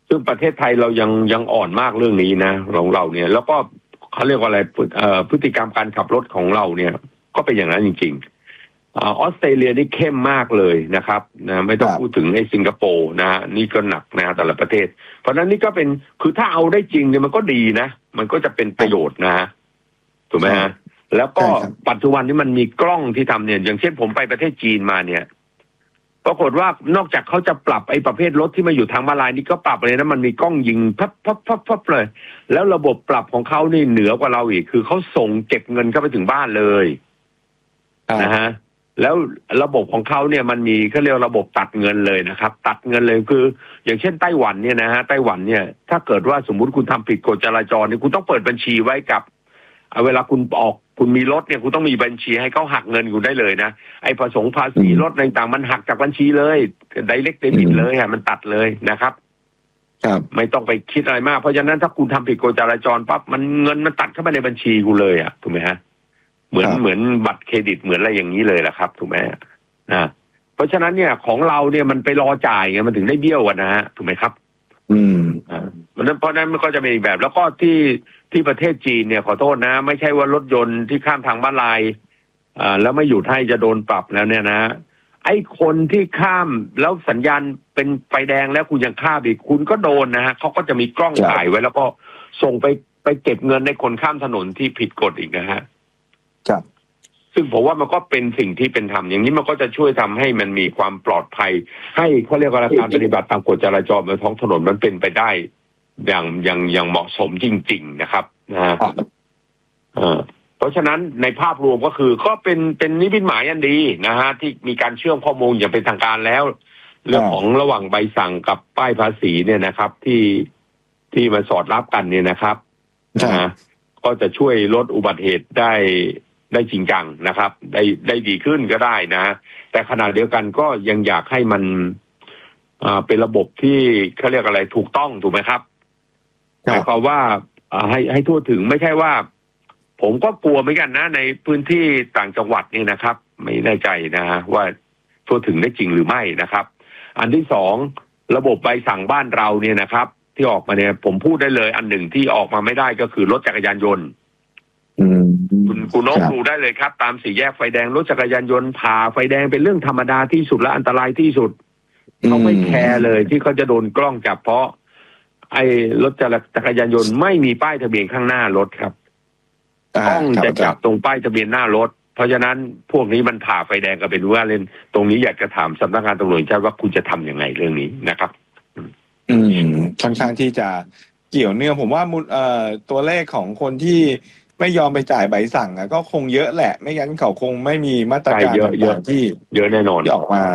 ซึ่งประเทศไทยเรายังอ่อนมากเรื่องนี้นะของเราเนี่ยแล้วก็เขาเรียกว่าอะไรพฤติกรรมการขับรถของเราเนี่ยก็เป็นอย่างนั้นจริงๆออสเตรเลียนี่เข้มมากเลยนะครับนะไม่ต้องพูดถึงไอ้สิงคโปร์นะฮะนี่ก็หนักนะแต่ละประเทศเพราะฉะนั้นนี่ก็เป็นคือถ้าเอาได้จริงเนี่ยมันก็ดีนะมันก็จะเป็นประโยชน์นะฮะถูกไหมฮะแล้วก็ปัจจุบันนี้มันมีกล้องที่ทำเนี่ยอย่างเช่นผมไปประเทศจีนมาเนี่ยปรากฏว่านอกจากเขาจะปรับไอ้ประเภทรถที่มาอยู่ทางม้าลายนี่ก็ปรับเลยนะมันมีกล้องยิงพับเลยแล้วระบบปรับของเขานี่เหนือกว่าเราอีกคือเขาส่งเก็บเงินเข้าไปถึงบ้านเลยนะฮะแล้วระบบของเขาเนี่ยมันมีเขาเรียกระบบตัดเงินเลยนะครับตัดเงินเลยคืออย่างเช่นไต้หวันเนี่ยนะฮะไต้หวันเนี่ยถ้าเกิดว่าสมมุติคุณทำผิดกฎจราจรเนี่ยคุณต้องเปิดบัญชีไว้กับเวลาคุณมีรถเนี่ยคุณต้องมีบัญชีให้เขาหักเงินคุณได้เลยนะไอ้ภาษีรถต่างๆมันหักจากบัญชีเลยdirect debitเลยฮะมันตัดเลยนะครับไม่ต้องไปคิดอะไรมากเพราะฉะนั้นถ้าคุณทำผิดกฎจราจรปั๊บมันเงินมันตัดเข้าไปในบัญชีคุณเลยอ่ะถูกไหมฮะเหมือนบัตรเครดิตเหมือนอะไรอย่างนี้เลยแหละครับถูกไหมเพราะฉะนั้นเนี่ยของเราเนี่ยมันไปรอจ่ายไงมันถึงได้เบี้ยวกันนะฮะถูกไหมครับเพราะนั้นมันก็จะมีอีกแบบแล้วก็ที่ประเทศจีนเนี่ยขอโทษนะไม่ใช่ว่ารถยนต์ที่ข้ามทางม้าลายแล้วไม่หยุดให้จะโดนปรับแล้วเนี่ยนะไอ้คนที่ข้ามแล้วสัญญาณเป็นไฟแดงแล้วคุณยังข้ามอีกคุณก็โดนนะฮะเขาก็จะมีกล้องถ่ายไว้แล้วก็ส่งไปเก็บเงินในคนข้ามถนนที่ผิดกฎอีกนะฮะซึ่งผมว่ามันก็เป็นสิ่งที่เป็นธรรมอย่างนี้มันก็จะช่วยทำให้มันมีความปลอดภัยให้เขาเรียกว่าการปฏิบัติตามกฎจราจรบนท้องถนนมันเป็นไปได้อย่างเหมาะสมจริงๆนะครับเพราะฉะนั้นในภาพรวมก็คือก็เป็นนิมิตหมายอันดีนะฮะที่มีการเชื่อมข้อมูลอย่างเป็นทางการแล้วเรื่องของระหว่างใบสั่งกับป้ายภาษีเนี่ยนะครับที่มาสอดรับกันเนี่ยนะครับก็จะช่วยลดอุบัติเหตุได้จริงจังนะครับได้ดีขึ้นก็ได้นะแต่ขณะเดียวกันก็ยังอยากให้มันเป็นระบบที่เขาเรียกอะไรถูกต้องถูกไหมครับหมายความว่าให้ทั่วถึงไม่ใช่ว่าผมก็กลัวเหมือนกันนะในพื้นที่ต่างจังหวัดนี่นะครับไม่แน่ใจนะว่าทั่วถึงได้จริงหรือไม่นะครับอันที่สองระบบใบสั่งบ้านเราเนี่ยนะครับที่ออกมาเนี่ยผมพูดได้เลยอันหนึ่งที่ออกมาไม่ได้ก็คือรถจักรยานยนต์คุณนกดูได้เลยครับตามสี่แยกไฟแดงรถจักรยานยนต์ผ่าไฟแดงเป็นเรื่องธรรมดาที่สุดและอันตรายที่สุดเขาไม่แคร์เลยที่เขาจะโดนกล้องจับเพราะไอ้รถจักรยานยนต์ไม่มีป้ายทะเบียนข้างหน้ารถครับกล้องจะจับตรงป้ายทะเบียนหน้ารถเพราะฉะนั้นพวกนี้มันผ่าไฟแดงก็เป็นว่าเล่นตรงนี้อยากจะถามสำนักงานตำรวจแห่งชาติว่าคุณจะทำยังไงเรื่องนี้นะครับค่อนข้างที่จะเกี่ยวเนื่องผมว่าตัวเลขของคนที่ไม่ยอมไปจ่ายใบสั่งก็คงเยอะแหละไม่งั้นเขาคงไม่มีมาตรการต่างๆที่เยอะแน่นอนที่ออกมา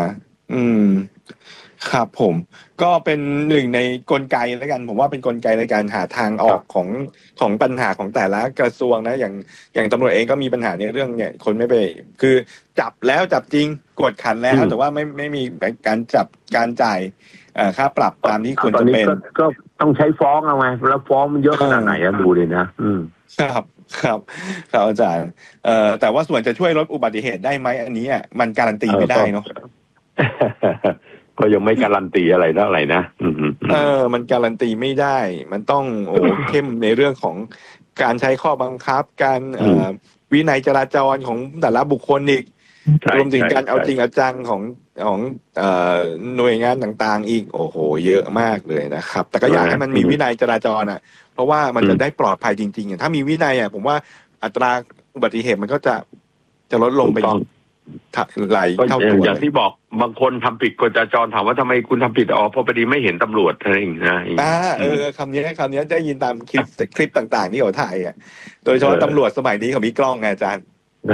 ครับก็เป็นหนึ่งในกลไกแล้วกันผมว่าเป็นกลไกในการหาทางออกของปัญหาของแต่ละกระทรวงนะอย่างตำรวจเองก็มีปัญหาในเรื่องเนี่ยคนไม่ไปคือจับแล้วจับจริงกวดขันแล้วแต่ว่าไม่มีการจับการจ่ายค่าปรับตามที่ควรจะเป็นก็ต้องใช้ฟ้องเอาไงแล้วฟ้องมันเยอะขนาดไหนดูเลยนะครับอาจารย์แต่ว่าส่วนจะช่วยลดอุบัติเหตุได้ไหมอันนี้มันการันตีไม่ได้เนาะก็ยังไม่การันตีอะไรเท่าไหร่นะมันการันตีไม่ได้มันต้องเข้มในเรื่องของการใช้ข้อบังคับการวินัยจราจรของแต่ละบุคคลอีกรวมถึงการเอาจริงเอาจังของหน่วยงานต่างๆอีกโอ้โหเยอะมากเลยนะครับแต่ก็อยากให้มันมีวินัยจราจรเพราะว่ามันจะได้ปลอดภัยจริงๆถ้ามีวินัยผมว่าอัตราอุบัติเหตุมันก็จะลดลงไปหลายเท่าตัวอย่างที่บอกบางคนทำผิดกฎจราจรถามว่าทำไมคุณทำผิดเพราะพอดีไม่เห็นตำรวจอะไรอย่างนี้คำนี้ได้ยินตามคลิปต่างๆที่เขาถ่ายโดยเฉพาะตำรวจสมัยนี้เขามีกล้องไงอาจารย์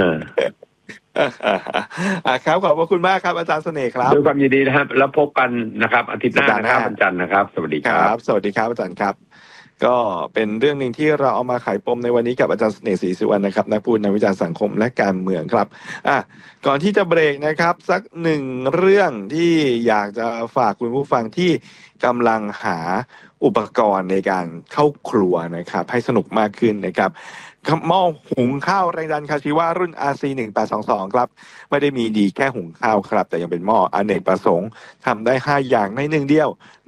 ครับขอบพระคุณมากครับอาจารย์เสน่ห์ครับด้วยความยินดีนะครับแล้วพบกันนะครับอาทิตย์หน้านะครับวันจันทร์นะครับสวัสดีครับสวัสดีครับอาจารย์ครับก็เป็นเรื่องหนึ่งที่เราเอามาไขปมในวันนี้กับอาจารย์เสน่ห์ศรีสุวรรณนะครับนักพูดนักวิจารณ์สังคมและการเมืองครับก่อนที่จะเบรกนะครับสักหนึ่งเรื่องที่อยากจะฝากคุณผู้ฟังที่กำลังหาอุปกรณ์ในการเข้าครัวนะครับให้สนุกมากขึ้นนะครับหม้อหุงข้าวแรงดันคาชิวะรุ่น RC1822 ครับไม่ได้มีดีแค่หุงข้าวครับแต่ยังเป็นหม้ออเนกประสงค์ทำได้5อย่างใน1เดียว